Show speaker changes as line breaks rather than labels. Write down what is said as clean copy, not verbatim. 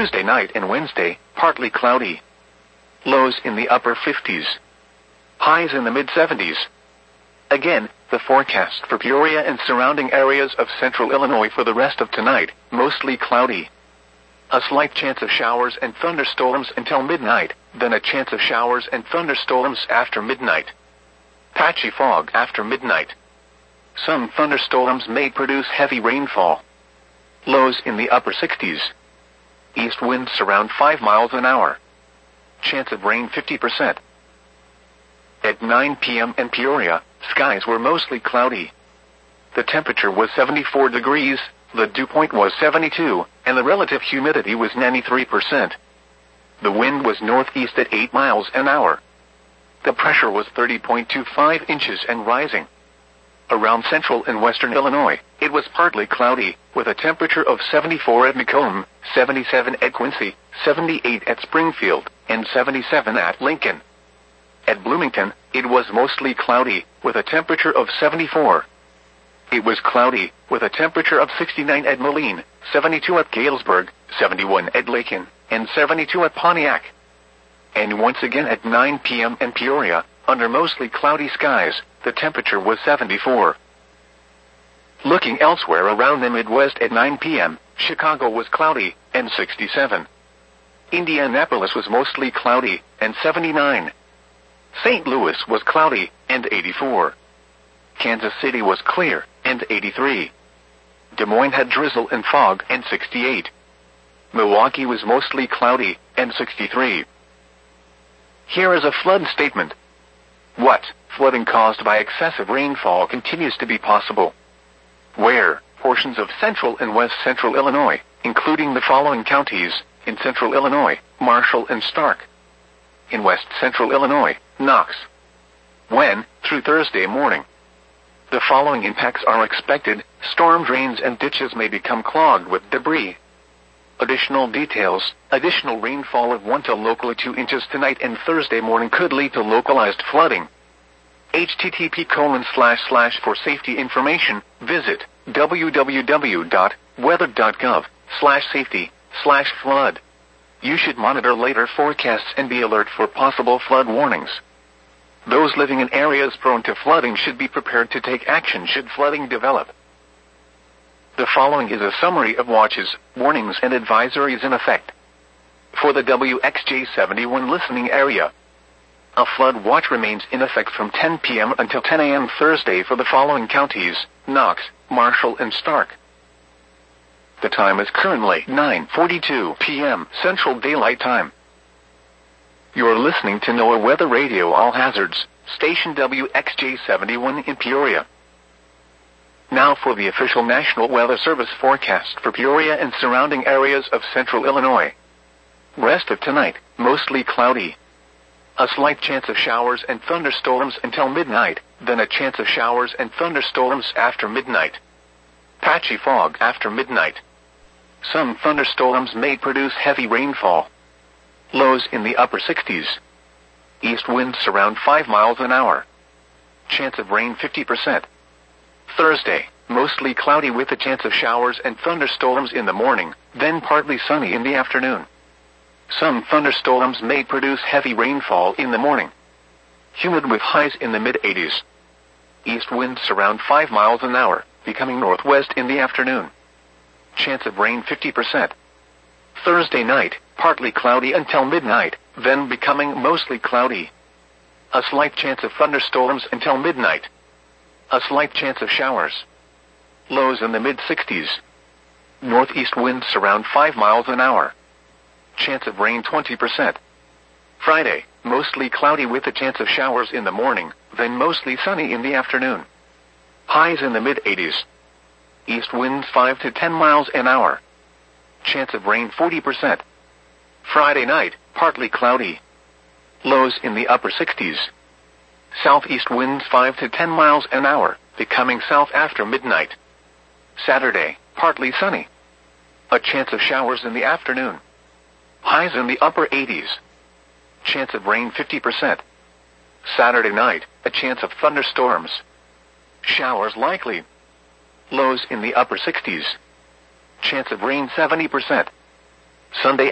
Tuesday night and Wednesday, partly cloudy. Lows in the upper 50s. Highs in the mid-70s. Again, the forecast for Peoria and surrounding areas of central Illinois for the rest of tonight, mostly cloudy. A slight chance of showers and thunderstorms until midnight, then a chance of showers and thunderstorms after midnight. Patchy fog after midnight. Some thunderstorms may produce heavy rainfall. Lows in the upper 60s. East winds around 5 miles an hour. Chance of rain 50%. At 9 p.m. in Peoria, skies were mostly cloudy. The temperature was 74 degrees, the dew point was 72, and the relative humidity was 93%. The wind was northeast at 8 miles an hour. The pressure was 30.25 inches and rising. Around central and western Illinois, it was partly cloudy, with a temperature of 74 at Macomb, 77 at Quincy, 78 at Springfield, and 77 at Lincoln. At Bloomington, it was mostly cloudy, with a temperature of 74. It was cloudy, with a temperature of 69 at Moline, 72 at Galesburg, 71 at Lakin, and 72 at Pontiac. And once again at 9 p.m. in Peoria, under mostly cloudy skies, the temperature was 74. Looking elsewhere around the Midwest at 9 p.m., Chicago was cloudy, and 67. Indianapolis was mostly cloudy, and 79. St. Louis was cloudy, and 84. Kansas City was clear, and 83. Des Moines had drizzle and fog, and 68. Milwaukee was mostly cloudy, and 63. Here is a flood statement. What? Flooding caused by excessive rainfall continues to be possible. Where? Portions of central and west central Illinois, including the following counties: in central Illinois, Marshall and Stark. In west central Illinois, Knox. When? Through Thursday morning. The following impacts are expected: storm drains and ditches may become clogged with debris. Additional details: additional rainfall of 1 to locally 2 inches tonight and Thursday morning could lead to localized flooding. http:// for safety information, visit www.weather.gov/safety/flood. You should monitor later forecasts and be alert for possible flood warnings. Those living in areas prone to flooding should be prepared to take action should flooding develop. The following is a summary of watches, warnings, and advisories in effect. For the WXJ71 listening area, a flood watch remains in effect from 10 p.m. until 10 a.m. Thursday for the following counties: Knox, Marshall, and Stark. The time is currently 9:42 p.m. Central Daylight Time. You're listening to NOAA Weather Radio All Hazards, station WXJ71 in Peoria. Now for the official National Weather Service forecast for Peoria and surrounding areas of central Illinois. Rest of tonight, mostly cloudy. A slight chance of showers and thunderstorms until midnight, then a chance of showers and thunderstorms after midnight. Patchy fog after midnight. Some thunderstorms may produce heavy rainfall. Lows in the upper 60s. East winds around 5 miles an hour. Chance of rain 50%. Thursday, mostly cloudy with a chance of showers and thunderstorms in the morning, then partly sunny in the afternoon. Some thunderstorms may produce heavy rainfall in the morning. Humid with highs in the mid-80s. East winds around 5 miles an hour, becoming northwest in the afternoon. Chance of rain 50%. Thursday night, partly cloudy until midnight, then becoming mostly cloudy. A slight chance of thunderstorms until midnight. A slight chance of showers. Lows in the mid-60s. Northeast winds around 5 miles an hour. Chance of rain 20%. Friday, mostly cloudy with a chance of showers in the morning, then mostly sunny in the afternoon. Highs in the mid-80s. East winds 5 to 10 miles an hour. Chance of rain 40%. Friday night, partly cloudy. Lows in the upper 60s. Southeast winds 5 to 10 miles an hour, becoming south after midnight. Saturday, partly sunny. A chance of showers in the afternoon. Highs in the upper 80s. Chance of rain 50%. Saturday night, a chance of thunderstorms. Showers likely. Lows in the upper 60s. Chance of rain 70%. Sunday